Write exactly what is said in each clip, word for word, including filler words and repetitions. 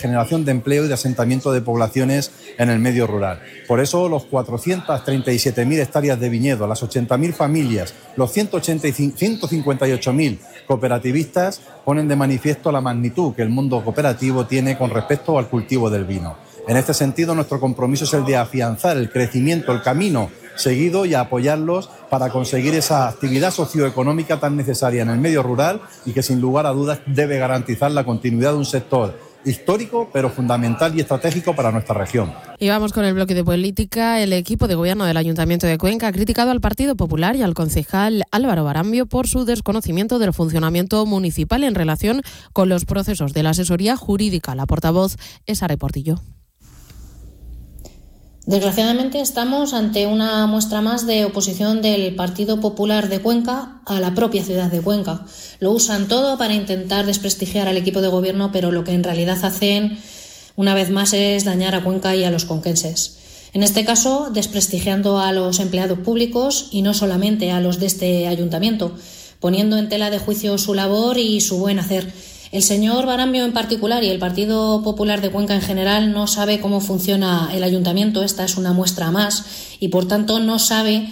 generación de empleo y de asentamiento de poblaciones en el medio rural. Por eso los cuatrocientas treinta y siete mil hectáreas de viñedo, las ochenta mil familias, los ciento ochenta y cinco, ciento cincuenta y ocho mil cooperativistas ponen de manifiesto la magnitud que el mundo cooperativo tiene con respecto al cultivo del vino. En este sentido, nuestro compromiso es el de afianzar el crecimiento, el camino seguido y apoyarlos para conseguir esa actividad socioeconómica tan necesaria en el medio rural y que sin lugar a dudas debe garantizar la continuidad de un sector histórico pero fundamental y estratégico para nuestra región. Y vamos con el bloque de política. El equipo de gobierno del Ayuntamiento de Cuenca ha criticado al Partido Popular y al concejal Álvaro Barambio por su desconocimiento del funcionamiento municipal en relación con los procesos de la asesoría jurídica. La portavoz es Sara Portillo. Desgraciadamente estamos ante una muestra más de oposición del Partido Popular de Cuenca a la propia ciudad de Cuenca. Lo usan todo para intentar desprestigiar al equipo de gobierno, pero lo que en realidad hacen una vez más es dañar a Cuenca y a los conquenses. En este caso, desprestigiando a los empleados públicos y no solamente a los de este ayuntamiento, poniendo en tela de juicio su labor y su buen hacer. El señor Barambio en particular y el Partido Popular de Cuenca en general no sabe cómo funciona el ayuntamiento. Esta es una muestra más y, por tanto, no sabe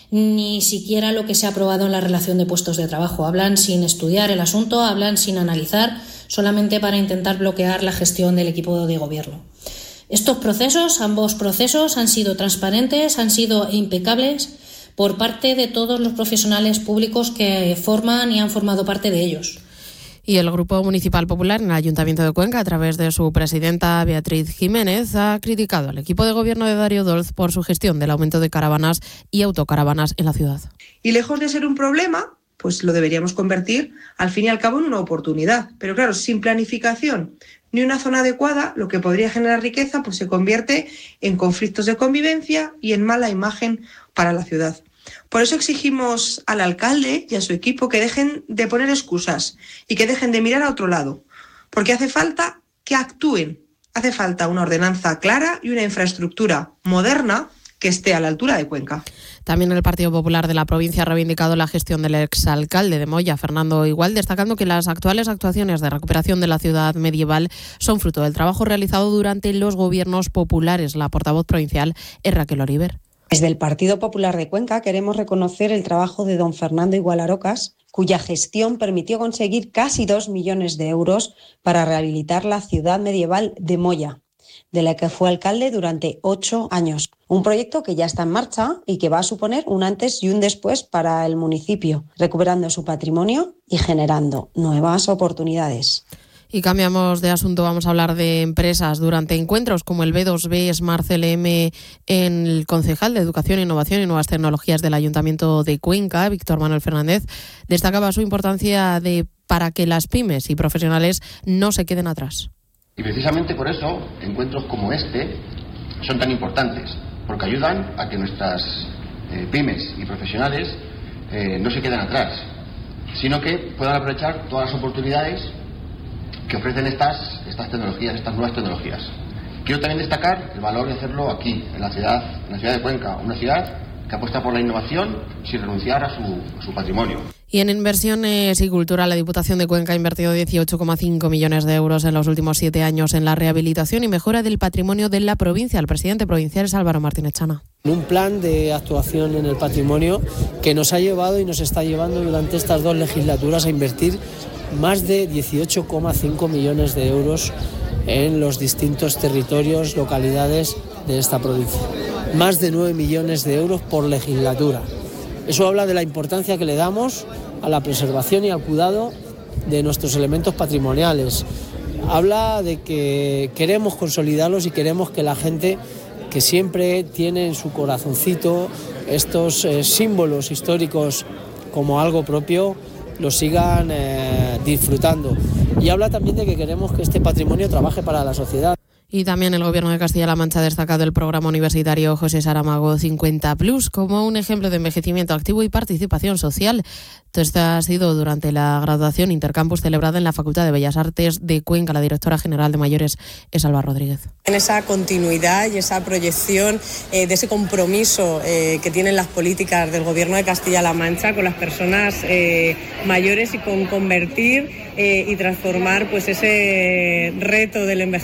ni siquiera lo que se ha aprobado en la relación de puestos de trabajo. Hablan sin estudiar el asunto, hablan sin analizar, solamente para intentar bloquear la gestión del equipo de gobierno. Estos procesos, ambos procesos, han sido transparentes, han sido impecables por parte de todos los profesionales públicos que forman y han formado parte de ellos. Y el Grupo Municipal Popular en el Ayuntamiento de Cuenca, a través de su presidenta Beatriz Jiménez, ha criticado al equipo de gobierno de Darío Dolz por su gestión del aumento de caravanas y autocaravanas en la ciudad. Y lejos de ser un problema, pues lo deberíamos convertir al fin y al cabo en una oportunidad. Pero claro, sin planificación ni una zona adecuada, lo que podría generar riqueza pues se convierte en conflictos de convivencia y en mala imagen para la ciudad. Por eso exigimos al alcalde y a su equipo que dejen de poner excusas y que dejen de mirar a otro lado, porque hace falta que actúen, hace falta una ordenanza clara y una infraestructura moderna que esté a la altura de Cuenca. También el Partido Popular de la provincia ha reivindicado la gestión del exalcalde de Moya, Fernando Igual, destacando que las actuales actuaciones de recuperación de la ciudad medieval son fruto del trabajo realizado durante los gobiernos populares. La portavoz provincial es Raquel Oliver. Desde el Partido Popular de Cuenca queremos reconocer el trabajo de don Fernando Igual Arocas, cuya gestión permitió conseguir casi dos millones de euros para rehabilitar la ciudad medieval de Moya, de la que fue alcalde durante ocho años. Un proyecto que ya está en marcha y que va a suponer un antes y un después para el municipio, recuperando su patrimonio y generando nuevas oportunidades. Y cambiamos de asunto, vamos a hablar de empresas. Durante encuentros como el B dos B Smart C L M en el concejal de Educación, Innovación y Nuevas Tecnologías del Ayuntamiento de Cuenca, Víctor Manuel Fernández, destacaba su importancia de para que las pymes y profesionales no se queden atrás. Y precisamente por eso encuentros como este son tan importantes, porque ayudan a que nuestras eh, pymes y profesionales eh, no se queden atrás, sino que puedan aprovechar todas las oportunidades que ofrecen estas, estas tecnologías, estas nuevas tecnologías. Quiero también destacar el valor de hacerlo aquí, en la ciudad, en la ciudad de Cuenca, una ciudad que apuesta por la innovación sin renunciar a su, a su patrimonio. Y en inversiones y cultura, la Diputación de Cuenca ha invertido dieciocho coma cinco millones de euros en los últimos siete años en la rehabilitación y mejora del patrimonio de la provincia. El presidente provincial es Álvaro Martínez Chana. Un plan de actuación en el patrimonio que nos ha llevado y nos está llevando durante estas dos legislaturas a invertir más de dieciocho coma cinco millones de euros en los distintos territorios, localidades de esta provincia. Más de nueve millones de euros por legislatura. Eso habla de la importancia que le damos a la preservación y al cuidado de nuestros elementos patrimoniales. Habla de que queremos consolidarlos y queremos que la gente que siempre tiene en su corazoncito estos eh, símbolos históricos como algo propio, lo sigan eh, disfrutando. Y habla también de que queremos que este patrimonio trabaje para la sociedad. Y también el Gobierno de Castilla-La Mancha ha destacado el programa universitario José Saramago cincuenta plus como un ejemplo de envejecimiento activo y participación social. Todo esto ha sido durante la graduación intercampus celebrada en la Facultad de Bellas Artes de Cuenca. La directora general de mayores es Alba Rodríguez. En esa continuidad y esa proyección eh, de ese compromiso eh, que tienen las políticas del Gobierno de Castilla-La Mancha con las personas eh, mayores y con convertir eh, y transformar pues ese reto del envejecimiento